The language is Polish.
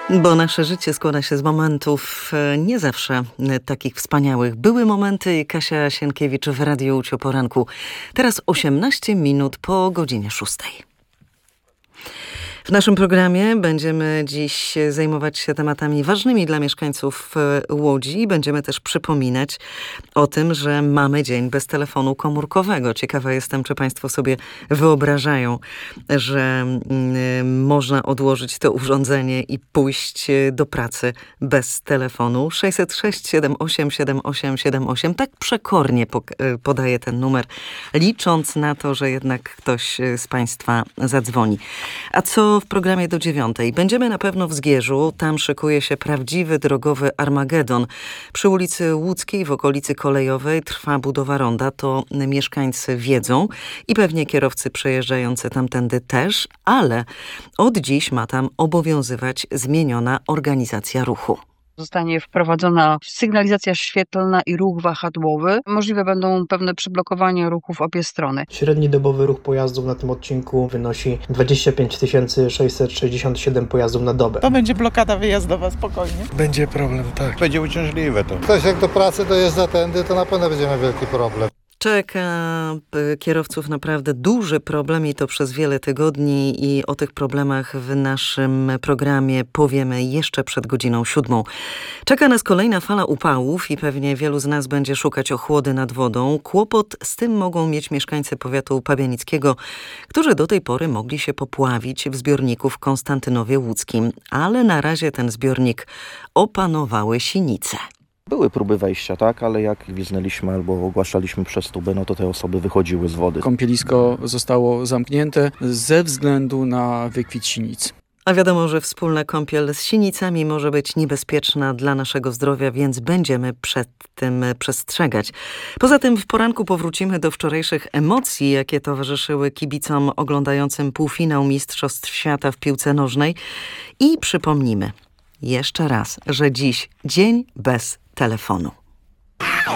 Bo nasze życie składa się z momentów nie zawsze takich wspaniałych. Były momenty. Kasia Sienkiewicz w Radiu Łucz o poranku. Teraz 18 minut po godzinie 6. W naszym programie będziemy dziś zajmować się tematami ważnymi dla mieszkańców Łodzi. Będziemy też przypominać o tym, że mamy dzień bez telefonu komórkowego. Ciekawa jestem, czy Państwo sobie wyobrażają, że można odłożyć to urządzenie i pójść do pracy bez telefonu. 606 78 78 78. Tak przekornie podaję ten numer, licząc na to, że jednak ktoś z Państwa zadzwoni. A co w programie do 9? Będziemy na pewno w Zgierzu. Tam szykuje się prawdziwy drogowy Armagedon. Przy ulicy Łódzkiej, w okolicy Kolejowej, trwa budowa ronda. To mieszkańcy wiedzą i pewnie kierowcy przejeżdżający tamtędy też, ale od dziś ma tam obowiązywać zmieniona organizacja ruchu. Zostanie wprowadzona sygnalizacja świetlna i ruch wahadłowy. Możliwe będą pewne przyblokowania ruchu w obie strony. Średni dobowy ruch pojazdów na tym odcinku wynosi 25 667 pojazdów na dobę. To będzie blokada wyjazdowa, spokojnie. Będzie problem, tak. Będzie uciążliwe to. Ktoś jak do pracy dojeżdża tędy, to na pewno będzie miał wielki problem. Czeka kierowców naprawdę duży problem i to przez wiele tygodni i o tych problemach w naszym programie powiemy jeszcze przed godziną 7. Czeka nas kolejna fala upałów i pewnie wielu z nas będzie szukać ochłody nad wodą. Kłopot z tym mogą mieć mieszkańcy powiatu pabianickiego, którzy do tej pory mogli się popławić w zbiorniku w Konstantynowie Łódzkim, ale na razie ten zbiornik opanowały sinice. Były próby wejścia, tak, ale jak gwizdnęliśmy albo ogłaszaliśmy przez tubę, no to te osoby wychodziły z wody. Kąpielisko zostało zamknięte ze względu na wykwit sinic. A wiadomo, że wspólna kąpiel z sinicami może być niebezpieczna dla naszego zdrowia, więc będziemy przed tym przestrzegać. Poza tym w poranku powrócimy do wczorajszych emocji, jakie towarzyszyły kibicom oglądającym półfinał Mistrzostw Świata w piłce nożnej i przypomnimy jeszcze raz, że dziś dzień bez telefonu.